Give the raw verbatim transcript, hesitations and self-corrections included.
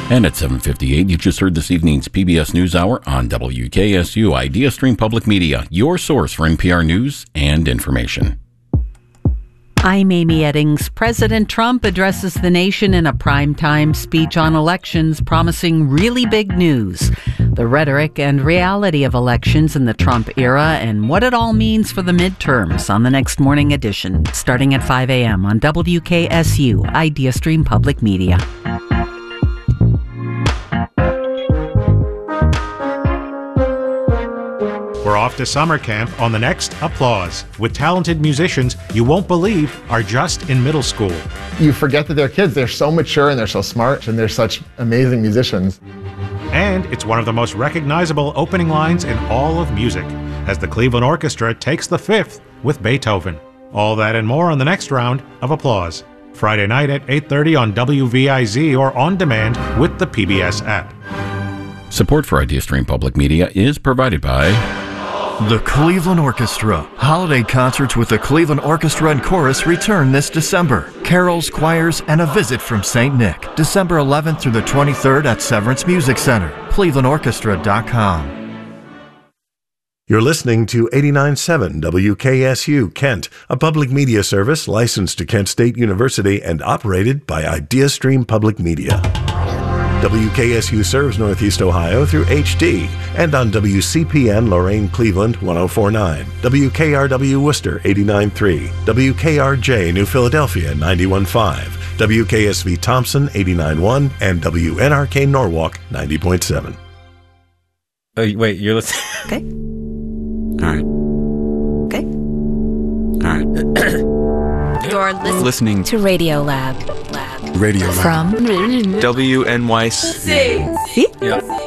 And at seven fifty-eight, you just heard this evening's P B S NewsHour on W K S U IdeaStream Public Media, your source for N P R news and information. I'm Amy Eddings. President Trump addresses the nation in a primetime speech on elections, promising really big news. The rhetoric and reality of elections in the Trump era and what it all means for the midterms on the next morning edition, starting at five a.m. on W K S U IdeaStream Public Media. We're off to summer camp on the next Applause with talented musicians you won't believe are just in middle school. You forget that they're kids. They're so mature and they're so smart and they're such amazing musicians. And it's one of the most recognizable opening lines in all of music as the Cleveland Orchestra takes the fifth with Beethoven. All that and more on the next round of Applause. Friday night at eight thirty on W V I Z or on demand with the P B S app. Support for IdeaStream Public Media is provided by the Cleveland Orchestra. Holiday concerts with the Cleveland Orchestra and Chorus return this December. Carols, choirs, and a visit from Saint Nick. December eleventh through the twenty-third at Severance Music Center. Cleveland Orchestra dot com. You're listening to eighty-nine point seven W K S U Kent, a public media service licensed to Kent State University and operated by IdeaStream Public Media. W K S U serves Northeast Ohio through H D and on W C P N Lorain Cleveland one oh four point nine, W K R W Worcester eighty-nine point three, W K R J New Philadelphia ninety-one point five, W K S V Thompson eighty-nine point one, and W N R K Norwalk ninety point seven. Oh, wait, you're listening? Okay. All right. Okay. All right. You're listening, listening to Radio Lab. Radio Lab. From W N Y C. See? Yep.